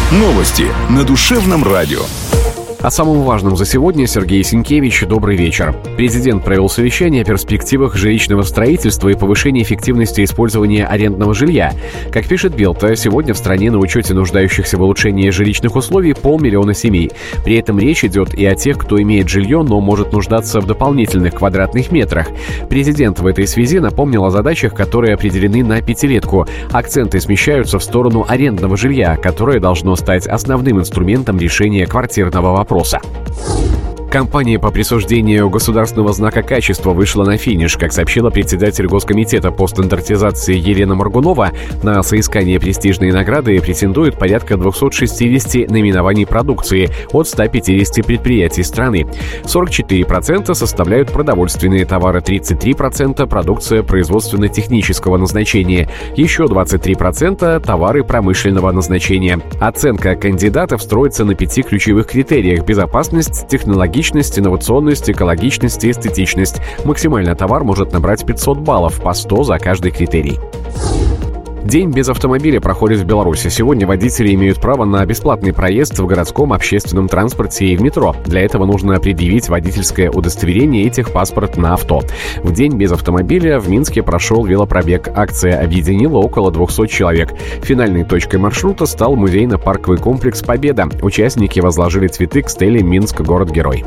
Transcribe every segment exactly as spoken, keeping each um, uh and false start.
Новости на Душевном радио. О самом важном за сегодня Сергей Сенкевич. Добрый вечер. Президент провел совещание о перспективах жилищного строительства и повышении эффективности использования арендного жилья. Как пишет Белта, сегодня в стране на учете нуждающихся в улучшении жилищных условий полмиллиона семей. При этом речь идет и о тех, кто имеет жилье, но может нуждаться в дополнительных квадратных метрах. Президент в этой связи напомнил о задачах, которые определены на пятилетку. Акценты смещаются в сторону арендного жилья, которое должно стать основным инструментом решения квартирного вопроса. Компания по присуждению государственного знака качества вышла на финиш. Как сообщила председатель Госкомитета по стандартизации Елена Моргунова, на соискание престижной награды претендует порядка двести шестьдесят наименований продукции от ста пятидесяти предприятий страны. сорок четыре процента составляют продовольственные товары, тридцать три процента продукция производственно-технического назначения, еще двадцать три процента товары промышленного назначения. Оценка кандидатов строится на пяти ключевых критериях: безопасность, технологичность, инновационность, экологичность и эстетичность. Максимально товар может набрать пятьсот баллов, по сто за каждый критерий. День без автомобиля проходит в Беларуси. Сегодня водители имеют право на бесплатный проезд в городском общественном транспорте и в метро. Для этого нужно предъявить водительское удостоверение и техпаспорт на авто. В день без автомобиля в Минске прошел велопробег. Акция объединила около двухсот человек. Финальной точкой маршрута стал музейно-парковый комплекс «Победа». Участники возложили цветы к стеле «Минск. Город-герой».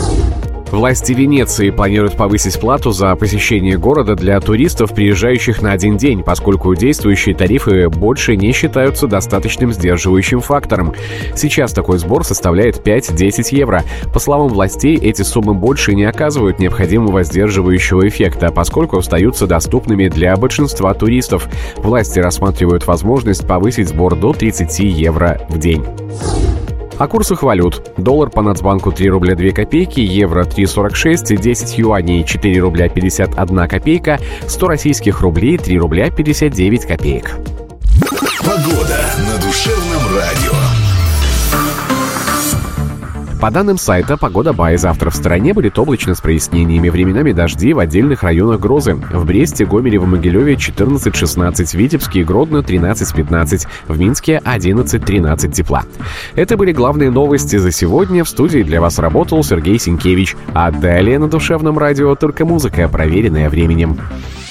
Власти Венеции планируют повысить плату за посещение города для туристов, приезжающих на один день, поскольку действующие тарифы больше не считаются достаточным сдерживающим фактором. Сейчас такой сбор составляет пять-десять евро. По словам властей, эти суммы больше не оказывают необходимого сдерживающего эффекта, поскольку остаются доступными для большинства туристов. Власти рассматривают возможность повысить сбор до тридцати евро в день. О курсах валют. Доллар по Нацбанку три рубля две копейки, евро три сорок шесть, десять юаней четыре рубля пятьдесят одна копейка, сто российских рублей три рубля пятьдесят девять копеек. Погода на Душевном радио. По данным сайта «Погода.бай», завтра в стране будет облачно с прояснениями, временами дожди, в отдельных районах грозы. В Бресте, Гомеле, в Могилеве четырнадцать-шестнадцать, в Витебске и Гродно тринадцать-пятнадцать, в Минске одиннадцать-тринадцать тепла. Это были главные новости за сегодня. В студии для вас работал Сергей Сенкевич. А далее на Душевном радио только музыка, проверенная временем.